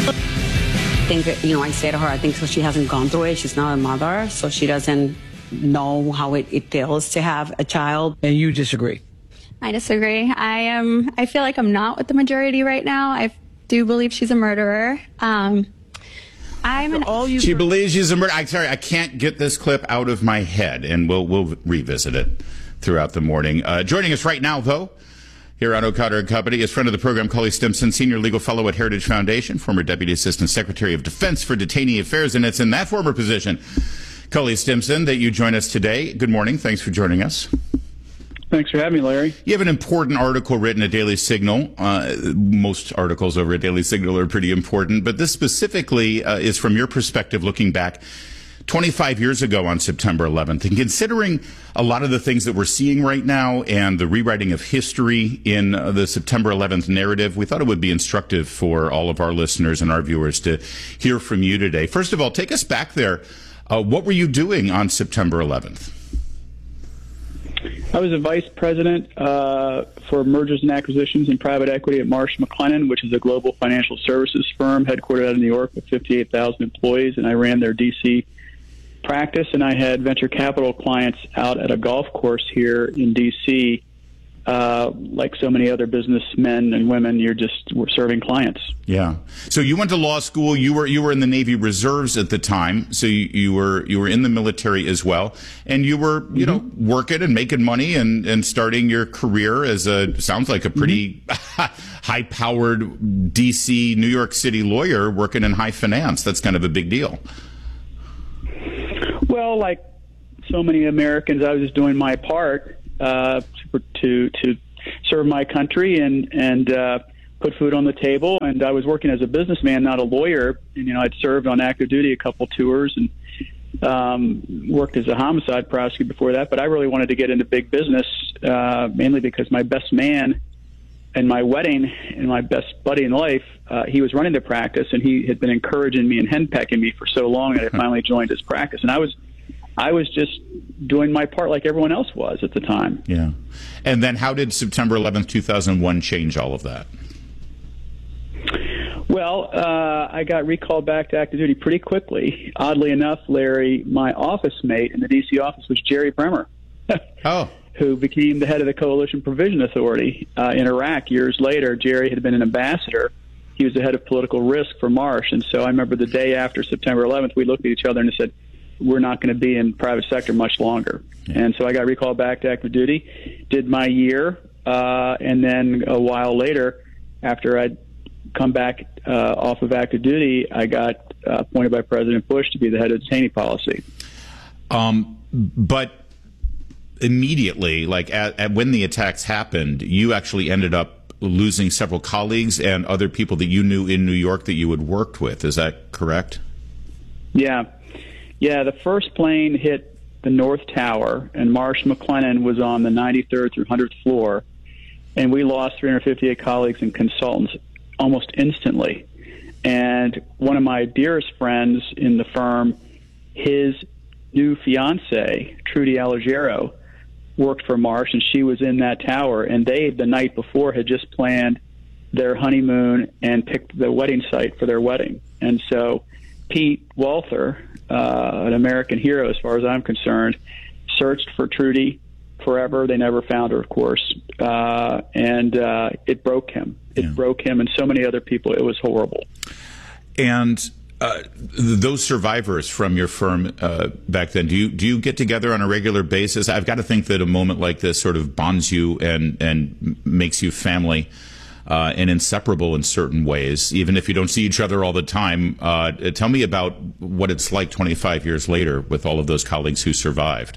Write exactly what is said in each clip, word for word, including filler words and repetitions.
I think, you know, I say to her, I think so she hasn't gone through it. She's not a mother, so she doesn't know how it, it feels to have a child. And you disagree? I disagree. I am. I feel like I'm not with the majority right now. I do believe she's a murderer. Um, I'm an. All you she believes she's a murderer. I'm sorry, I can't get this clip out of my head, and we'll we'll revisit it throughout the morning. Uh, joining us right now, though, here on O'Connor and Company is friend of the program, Cully Stimson, Senior Legal Fellow at Heritage Foundation, former Deputy Assistant Secretary of Defense for Detainee Affairs, and it's in that former position, Cully Stimson, that you join us today. Good morning. Thanks for joining us. Thanks for having me, Larry. You have an important article written at Daily Signal. Uh, most articles over at Daily Signal are pretty important, but this specifically uh, is from your perspective looking back twenty-five years ago on September eleventh. And considering a lot of the things that we're seeing right now and the rewriting of history in uh, the September eleventh narrative, we thought it would be instructive for all of our listeners and our viewers to hear from you today. First of all, take us back there. Uh, what were you doing on September eleventh? I was a vice president uh, for mergers and acquisitions and private equity at Marsh McLennan, which is a global financial services firm headquartered out of New York with fifty-eight thousand employees, and I ran their D C practice, and I had venture capital clients out at a golf course here in D C. Uh, like so many other businessmen and women, you're just we're serving clients. Yeah. So you went to law school. You were you were in the Navy Reserves at the time. So you, you were you were in the military as well, and you were you mm-hmm. know working and making money and, and starting your career as a sounds like a pretty mm-hmm. high powered D C New York City lawyer working in high finance. That's kind of a big deal. Well, like so many Americans, I was just doing my part. Uh, to to serve my country and and uh, put food on the table. And I was working as a businessman, not a lawyer. And, you know, I'd served on active duty a couple tours and um, worked as a homicide prosecutor before that. But I really wanted to get into big business, uh, mainly because my best man and my wedding and my best buddy in life, uh, he was running the practice, and he had been encouraging me and henpecking me for so long that I finally joined his practice. And I was I was just doing my part like everyone else was at the time. Yeah. And then how did September eleventh, two thousand one change all of that? Well, uh, I got recalled back to active duty pretty quickly. Oddly enough, Larry, my office mate in the D C office was Jerry Bremer, oh. who became the head of the Coalition Provision Authority uh, in Iraq years later. Jerry had been an ambassador. He was the head of political risk for Marsh. And so I remember the day after September eleventh, we looked at each other and said, we're not going to be in private sector much longer. Yeah. And so I got recalled back to active duty, did my year, uh, and then a while later, after I'd come back uh, off of active duty, I got uh, appointed by President Bush to be the head of detainee policy. Um, but immediately, like at, at when the attacks happened, you actually ended up losing several colleagues and other people that you knew in New York that you had worked with. Is that correct? Yeah. Yeah, the first plane hit the North Tower, and Marsh McLennan was on the ninety-third through one hundredth floor, and we lost three hundred fifty-eight colleagues and consultants almost instantly. And one of my dearest friends in the firm, his new fiancée, Trudy Allegero, worked for Marsh, and she was in that tower, and they, the night before, had just planned their honeymoon and picked the wedding site for their wedding. And so Pete Walther, uh, an American hero as far as I'm concerned, searched for Trudy forever. They never found her, of course, uh, and uh, it broke him. It yeah. broke him and so many other people. It was horrible. And uh, those survivors from your firm uh, back then, do you do you get together on a regular basis? I've got to think that a moment like this sort of bonds you and and makes you family. Uh, and inseparable in certain ways, even if you don't see each other all the time. Uh, tell me about what it's like twenty-five years later with all of those colleagues who survived.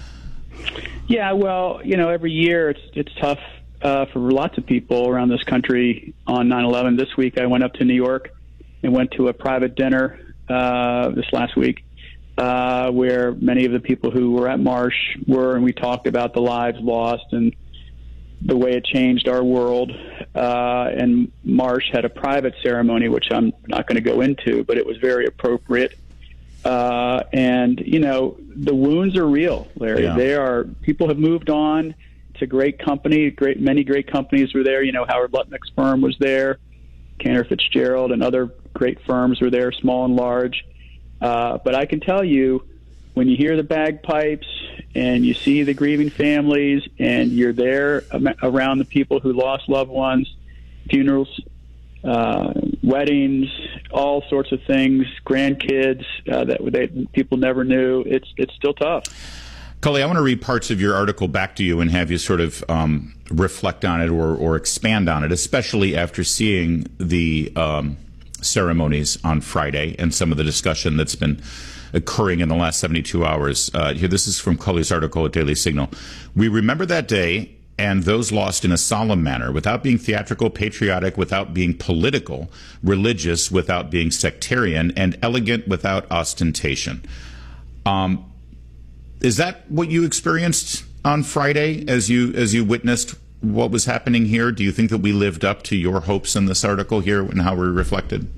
Yeah, well, you know, every year it's it's tough uh, for lots of people around this country on nine eleven. This week I went up to New York and went to a private dinner uh, this last week uh, where many of the people who were at Marsh were, and we talked about the lives lost and the way it changed our world. Uh, and Marsh had a private ceremony, which I'm not going to go into, but it was very appropriate. Uh, and, you know, the wounds are real, Larry. Yeah. They are, people have moved on. It's a great company. Great, many great companies were there. You know, Howard Lutnick's firm was there, Cantor Fitzgerald and other Great firms were there, small and large. Uh, but I can tell you, when you hear the bagpipes and you see the grieving families and you're there around the people who lost loved ones, funerals, uh, weddings, all sorts of things, grandkids uh, that they, people never knew, it's it's still tough. Cully, I want to read parts of your article back to you and have you sort of um, reflect on it or, or expand on it, especially after seeing the um, ceremonies on Friday and some of the discussion that's been occurring in the last seventy-two hours. Uh, here, this is from Cully's article at Daily Signal. We remember that day and those lost in a solemn manner, without being theatrical, patriotic, without being political, religious, without being sectarian, and elegant without ostentation. Um, is that what you experienced on Friday as you as you witnessed what was happening here? Do you think that we lived up to your hopes in this article here and how we reflected?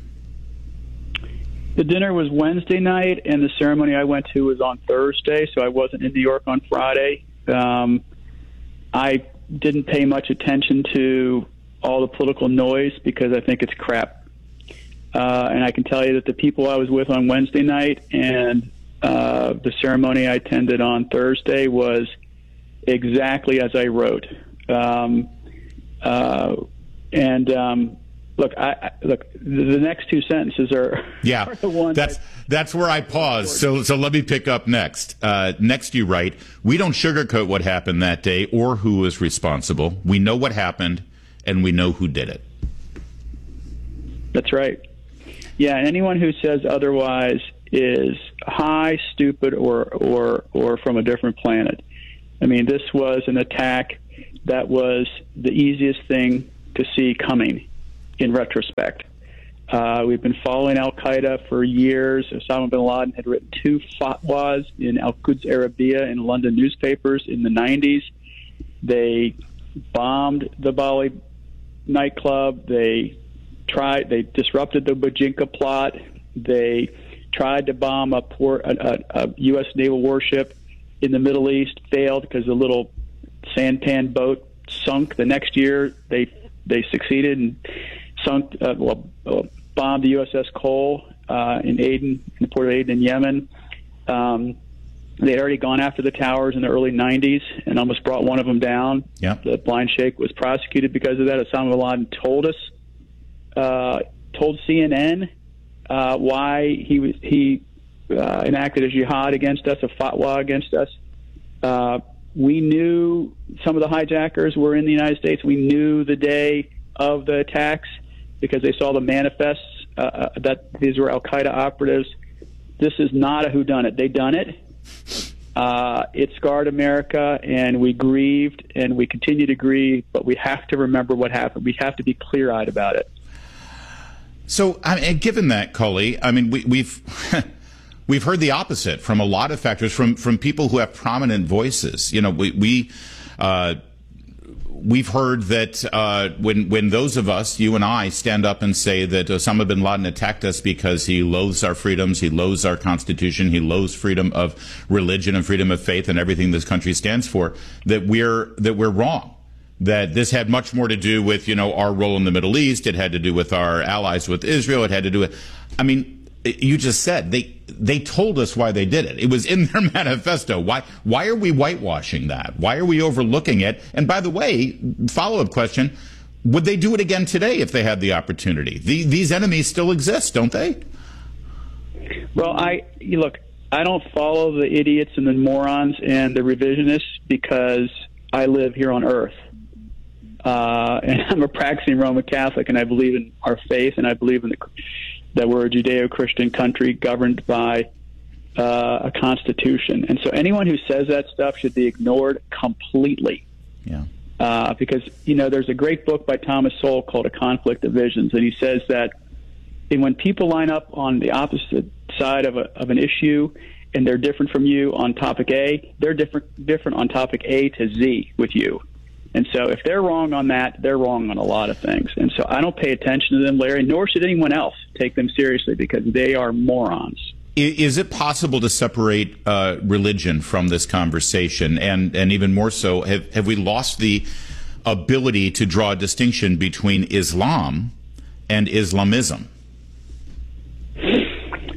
The dinner was Wednesday night, and the ceremony I went to was on Thursday, so I wasn't in New York on Friday. Um, I didn't pay much attention to all the political noise because I think it's crap. Uh, and I can tell you that the people I was with on Wednesday night and uh, the ceremony I attended on Thursday was exactly as I wrote. Um, uh, and um, look, I, I, look, the next two sentences are, yeah, are the ones. That's I, that's where I pause. So so let me pick up next. Uh, next, you write, "We don't sugarcoat what happened that day or who was responsible. We know what happened, and we know who did it." That's right. Yeah, and anyone who says otherwise is high, stupid, or or or from a different planet. I mean, this was an attack that was the easiest thing to see coming in retrospect. Uh, we've been following al-Qaeda for years. Osama bin Laden had written two fatwas in Al-Quds Arabiya in London newspapers in the nineties. They bombed the Bali nightclub. They tried. They disrupted the Bojinka plot. They tried to bomb a, port, a, a, a U S naval warship in the Middle East, failed because the little sampan boat sunk. The next year, they they succeeded and sunk, uh, well, uh, bombed the U S S Cole uh, in Aden, in the port of Aden in Yemen. Um, they had already gone after the towers in the early nineties and almost brought one of them down. Yep. The blind sheikh was prosecuted because of that. Osama bin Laden told us, uh, told C N N uh, why he was he uh, enacted a jihad against us, a fatwa against us. Uh, we knew some of the hijackers were in the United States. We knew the day of the attacks because they saw the manifests uh, that these were al-Qaeda operatives. This is not a whodunit. They done it. Uh, it scarred America, and we grieved, and we continue to grieve, but we have to remember what happened. We have to be clear-eyed about it. So, I mean, given that, Cully, I mean, we, we've we've heard the opposite from a lot of factors, from from people who have prominent voices. You know, we we uh, we've heard that uh, when when those of us, you and I, stand up and say that Osama bin Laden attacked us because he loathes our freedoms, he loathes our Constitution, he loathes freedom of religion and freedom of faith and everything this country stands for, that we're that we're wrong. That this had much more to do with, you know, our role in the Middle East. It had to do with our allies with Israel. It had to do with, I mean, you just said they they told us why they did it. It was in their manifesto. Why why are we whitewashing that? Why are we overlooking it? And by the way, follow-up question, would they do it again today if they had the opportunity? The, these enemies still exist, don't they? Well, I you look, I don't follow the idiots and the morons and the revisionists because I live here on Earth. Uh, and I'm a practicing Roman Catholic, and I believe in our faith, and I believe in the, that we're a Judeo-Christian country governed by uh, a constitution. And so anyone who says that stuff should be ignored completely. Yeah. Uh, because, you know, there's a great book by Thomas Sowell called A Conflict of Visions, and he says that when people line up on the opposite side of, a, of an issue and they're different from you on topic A, they're different different on topic A to Z with you. And so if they're wrong on that, they're wrong on a lot of things. And so I don't pay attention to them, Larry, nor should anyone else take them seriously because they are morons. Is it possible to separate uh, religion from this conversation? And, and even more so, have, have we lost the ability to draw a distinction between Islam and Islamism?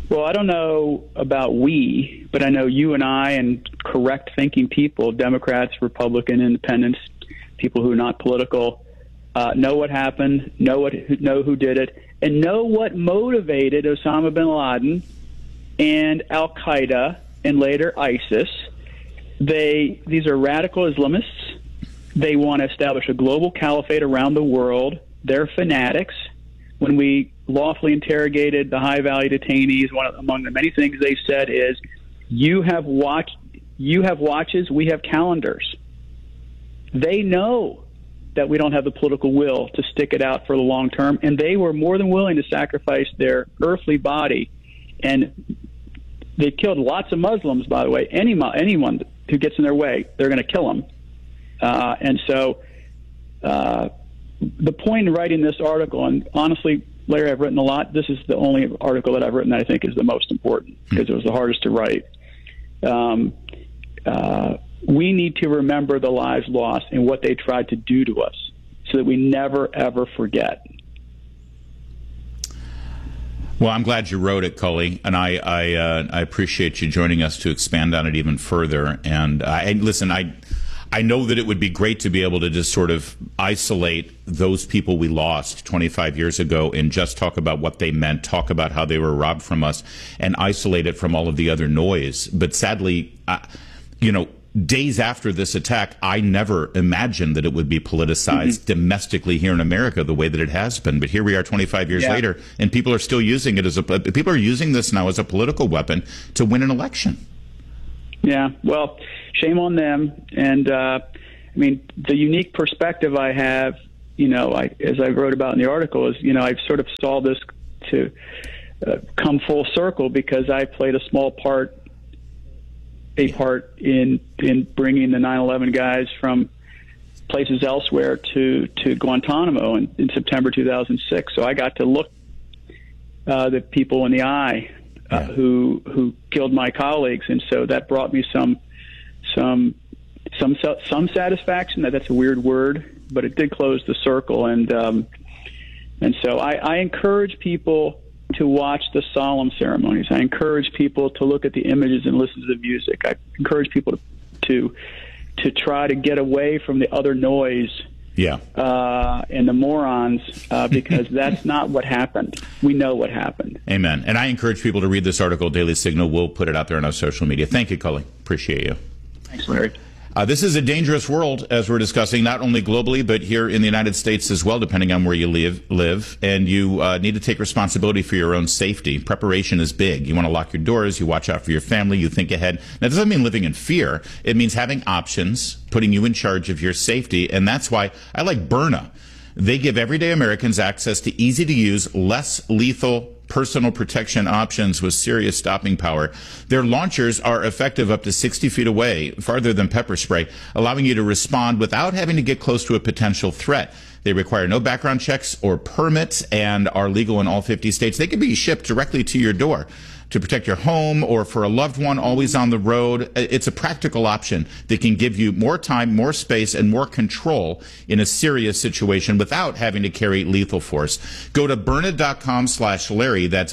Well, I don't know about we, but I know you and I and correct thinking people, Democrats, Republican, independents, people who are not political, uh, know what happened, know what know who did it, and know what motivated Osama bin Laden and Al Qaeda and later ISIS. They these are radical Islamists. They want to establish a global caliphate around the world. They're fanatics. When we lawfully interrogated the high-value detainees, one of, among the many things they said is, "You have watch, you have watches, we have calendars." They know that we don't have the political will to stick it out for the long term, and they were more than willing to sacrifice their earthly body. And they killed lots of Muslims, by the way. Any anyone who gets in their way, they're going to kill them. Uh, and so. Uh, The point in writing this article, and honestly, Larry, I've written a lot. This is the only article that I've written that I think is the most important because it was the hardest to write. Um, uh, we need to remember the lives lost and what they tried to do to us so that we never, ever forget. Well, I'm glad you wrote it, Cully, and I I, uh, I appreciate you joining us to expand on it even further. And I listen, I. I know that it would be great to be able to just sort of isolate those people we lost twenty-five years ago and just talk about what they meant, talk about how they were robbed from us, and isolate it from all of the other noise. But sadly, uh, you know, days after this attack, I never imagined that it would be politicized mm-hmm. domestically here in America the way that it has been. But here we are twenty-five years yeah. later, and people are still using it as a people are using this now as a political weapon to win an election. Yeah, well, shame on them. And, uh, I mean, the unique perspective I have, you know, I, as I wrote about in the article, is, you know, I've sort of saw this to uh, come full circle because I played a small part, a part in in bringing the nine eleven guys from places elsewhere to, to Guantanamo in, in September two thousand six. So I got to look uh, the people in the eye. Uh, yeah. who who killed my colleagues, and so that brought me some some some some satisfaction. That that's a weird word, but it did close the circle. And um, and so I, I encourage people to watch the solemn ceremonies. I encourage people to look at the images and listen to the music. I encourage people to to, to try to get away from the other noise. Yeah, uh, and the morons, uh, because that's not what happened. We know what happened. Amen. And I encourage people to read this article, Daily Signal. We'll put it out there on our social media. Thank you, Cully. Appreciate you. Thanks, Larry. Uh, this is a dangerous world, as we're discussing, not only globally, but here in the United States as well, depending on where you live. live. And you uh, need to take responsibility for your own safety. Preparation is big. You want to lock your doors. You watch out for your family. You think ahead. That doesn't mean living in fear. It means having options, putting you in charge of your safety. And that's why I like Byrna. They give everyday Americans access to easy-to-use, less lethal personal protection options with serious stopping power. Their launchers are effective up to sixty feet away, farther than pepper spray, allowing you to respond without having to get close to a potential threat. They require no background checks or permits and are legal in all fifty states. They can be shipped directly to your door to protect your home or for a loved one always on the road. It's a practical option that can give you more time, more space, and more control in a serious situation without having to carry lethal force. Go to Byrna.com slash Larry. That's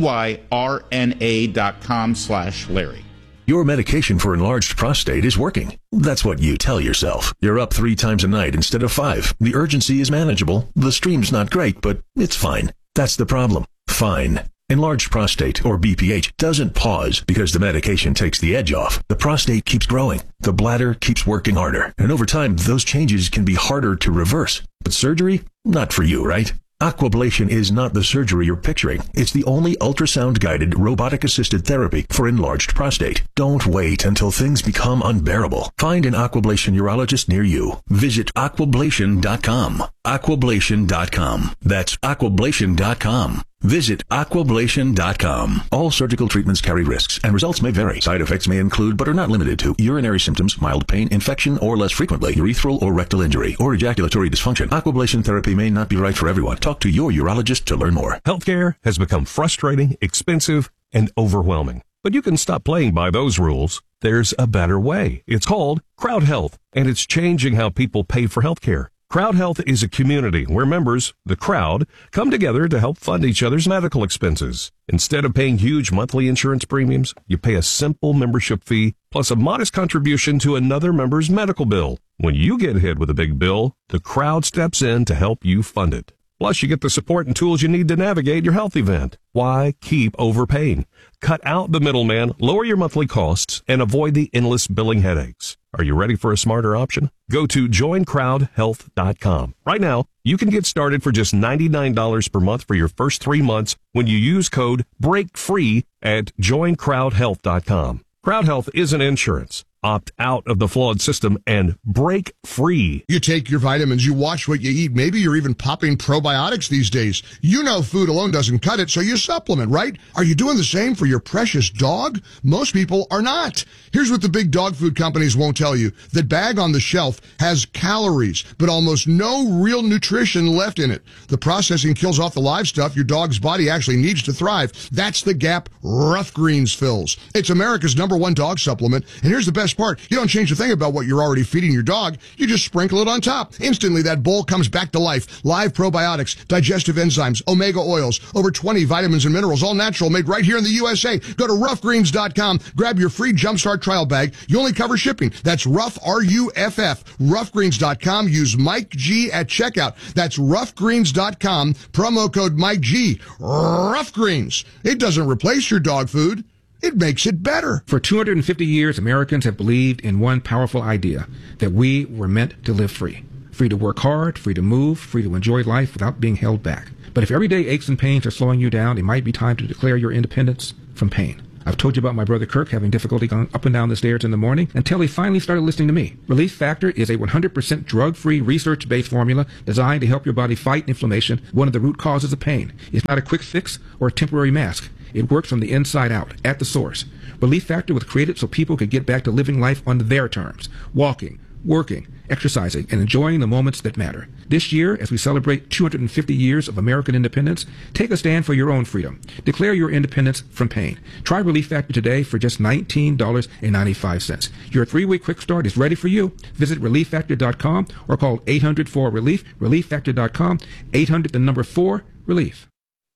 B-Y-R-N-A dot com slash Larry. Your medication for enlarged prostate is working. That's what you tell yourself. You're up three times a night instead of five. The urgency is manageable. The stream's not great, but it's fine. That's the problem. Fine. Enlarged prostate, or B P H, doesn't pause because the medication takes the edge off. The prostate keeps growing. The bladder keeps working harder. And over time, those changes can be harder to reverse. But surgery? Not for you, right? Aquablation is not the surgery you're picturing. It's the only ultrasound-guided, robotic-assisted therapy for enlarged prostate. Don't wait until things become unbearable. Find an Aquablation urologist near you. Visit aquablation dot com. aquablation dot com. That's aquablation dot com. Visit aquablation dot com. All surgical treatments carry risks, and results may vary. Side effects may include, but are not limited to, urinary symptoms, mild pain, infection, or less frequently, urethral or rectal injury, or ejaculatory dysfunction. Aquablation therapy may not be right for everyone. Talk to your urologist to learn more. Healthcare has become frustrating, expensive, and overwhelming. But you can stop playing by those rules. There's a better way. It's called Crowd Health, and it's changing how people pay for healthcare. Crowd Health is a community where members, the crowd, come together to help fund each other's medical expenses. Instead of paying huge monthly insurance premiums, you pay a simple membership fee plus a modest contribution to another member's medical bill. When you get hit with a big bill, the crowd steps in to help you fund it. Plus, you get the support and tools you need to navigate your health event. Why keep overpaying? Cut out the middleman, lower your monthly costs, and avoid the endless billing headaches. Are you ready for a smarter option? Go to join crowd health dot com. Right now, you can get started for just ninety-nine dollars per month for your first three months when you use code BREAKFREE at join crowd health dot com. Crowd Health isn't insurance. Opt out of the flawed system and break free. You take your vitamins, you watch what you eat. Maybe you're even popping probiotics these days. You know food alone doesn't cut it, so you supplement, right? Are you doing the same for your precious dog? Most people are not. Here's what the big dog food companies won't tell you. The bag on the shelf has calories, but almost no real nutrition left in it. The processing kills off the live stuff your dog's body actually needs to thrive. That's the gap Rough Greens fills. It's America's number one dog supplement, and here's the best part. You don't change a thing about what you're already feeding your dog. You just sprinkle it on top. Instantly, that bowl comes back to life. Live probiotics, digestive enzymes, omega oils, over twenty vitamins and minerals, all natural, made right here in the U S A. Go to rough greens dot com. Grab your free Jumpstart trial bag. You only cover shipping. That's Rough, R U F F. rough greens dot com. Use Mike G at checkout. That's rough greens dot com. Promo code Mike G. Rough Greens. It doesn't replace your dog food. It makes it better. For two hundred fifty years, Americans have believed in one powerful idea, that we were meant to live free. Free to work hard, free to move, free to enjoy life without being held back. But if everyday aches and pains are slowing you down, it might be time to declare your independence from pain. I've told you about my brother Kirk having difficulty going up and down the stairs in the morning until he finally started listening to me. Relief Factor is a one hundred percent drug-free, research-based formula designed to help your body fight inflammation, one of the root causes of pain. It's not a quick fix or a temporary mask. It works from the inside out, at the source. Relief Factor was created so people could get back to living life on their terms, walking, working, exercising, and enjoying the moments that matter. This year, as we celebrate two hundred fifty years of American independence, take a stand for your own freedom. Declare your independence from pain. Try Relief Factor today for just nineteen dollars and ninety-five cents. Your three-week quick start is ready for you. Visit relief factor dot com or call eight hundred four relief, relief factor dot com, eight hundred the number four, relief.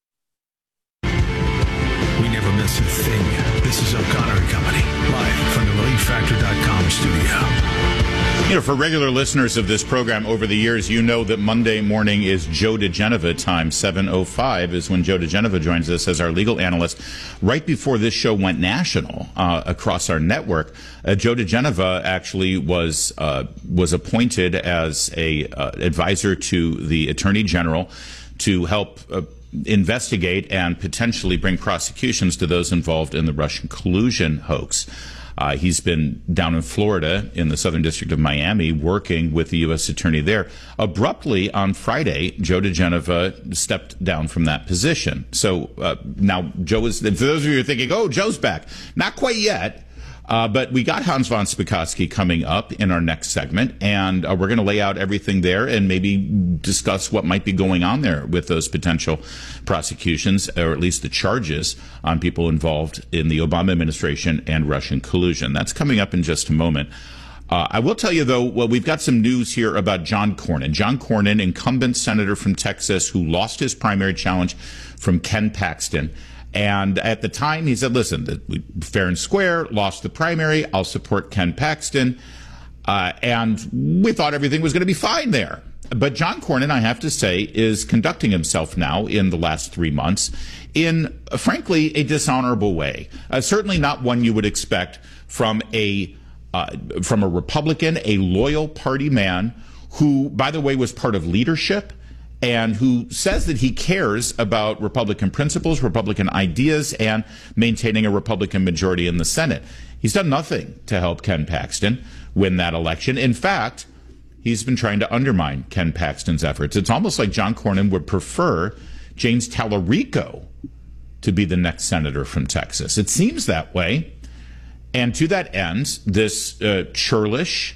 We never miss a thing. This is O'Connor and Company, live from the relief factor dot com studio. You know, for regular listeners of this program over the years, you know that Monday morning is Joe DeGenova time. seven oh five is when Joe DeGenova joins us as our legal analyst. Right before this show went national uh, across our network, uh, Joe DeGenova actually was uh, was appointed as a uh, advisor to the Attorney General to help uh, investigate and potentially bring prosecutions to those involved in the Russian collusion hoax. Uh, he's been down in Florida in the Southern District of Miami working with the U S attorney there. Abruptly on Friday, Joe DeGenova stepped down from that position. So uh, now Joe is, for those of you who are thinking, oh, Joe's back. Not quite yet. Uh, but we got Hans von Spakovsky coming up in our next segment, and uh, we're going to lay out everything there and maybe discuss what might be going on there with those potential prosecutions, or at least the charges on people involved in the Obama administration and Russian collusion. That's coming up in just a moment. Uh, I will tell you, though, well, we've got some news here about John Cornyn. John Cornyn, incumbent senator from Texas who lost his primary challenge from Ken Paxton. And at the time, he said, listen, the, we, fair and square, lost the primary. I'll support Ken Paxton. Uh, and we thought everything was going to be fine there. But John Cornyn, I have to say, is conducting himself now in the last three months in, uh, frankly, a dishonorable way. Uh, certainly not one you would expect from a uh, from a Republican, a loyal party man who, by the way, was part of leadership and who says that he cares about Republican principles, Republican ideas, and maintaining a Republican majority in the Senate. He's done nothing to help Ken Paxton win that election. In fact, he's been trying to undermine Ken Paxton's efforts. It's almost like John Cornyn would prefer James Tallarico to be the next senator from Texas. It seems that way. And to that end, this uh, churlish,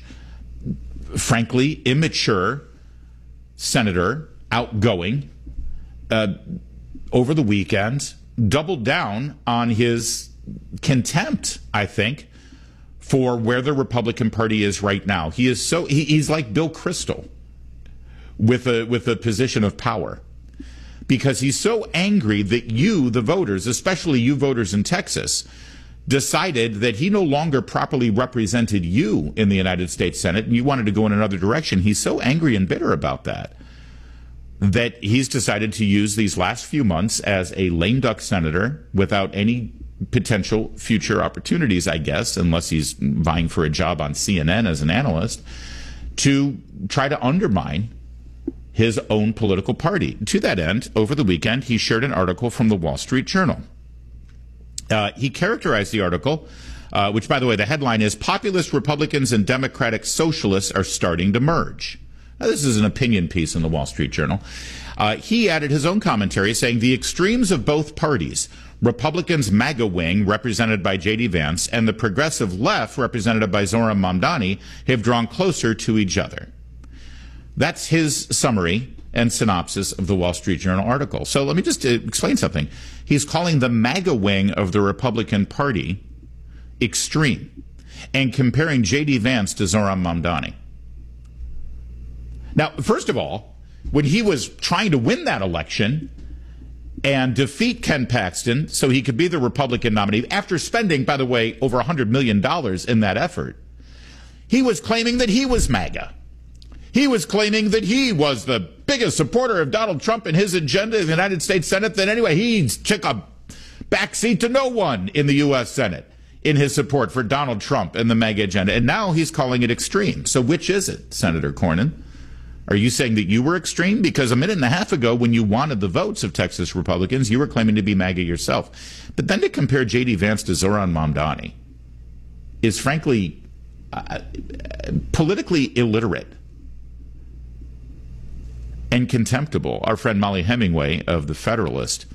frankly immature senator, outgoing, uh, over the weekend, doubled down on his contempt, I think, for where the Republican Party is right now. He is so he, he's like Bill Kristol. with a with a position of power, because he's so angry that you, the voters, especially you voters in Texas, decided that he no longer properly represented you in the United States Senate and you wanted to go in another direction. He's so angry and bitter about that that he's decided to use these last few months as a lame duck senator without any potential future opportunities, I guess, unless he's vying for a job on C N N as an analyst, to try to undermine his own political party. To that end, over the weekend, he shared an article from the Wall Street Journal. Uh, he characterized the article, uh, which, by the way, the headline is Populist Republicans and Democratic Socialists Are Starting to Merge. Now, this is an opinion piece in the Wall Street Journal. Uh, he added his own commentary saying the extremes of both parties, Republicans' MAGA wing, represented by J D. Vance, and the progressive left, represented by Zohran Mamdani, have drawn closer to each other. That's his summary and synopsis of the Wall Street Journal article. So let me just uh, explain something. He's calling the MAGA wing of the Republican Party extreme and comparing J D. Vance to Zohran Mamdani. Now, first of all, when he was trying to win that election and defeat Ken Paxton so he could be the Republican nominee, after spending, by the way, over one hundred million dollars in that effort, he was claiming that he was MAGA. He was claiming that he was the biggest supporter of Donald Trump and his agenda in the United States Senate. That anyway, he took a backseat to no one in the U S Senate in his support for Donald Trump and the MAGA agenda. And now he's calling it extreme. So which is it, Senator Cornyn? Are you saying that you were extreme? Because a minute and a half ago, when you wanted the votes of Texas Republicans, you were claiming to be MAGA yourself. But then to compare J D. Vance to Zohran Mamdani is frankly uh, politically illiterate and contemptible. Our friend Molly Hemingway of The Federalist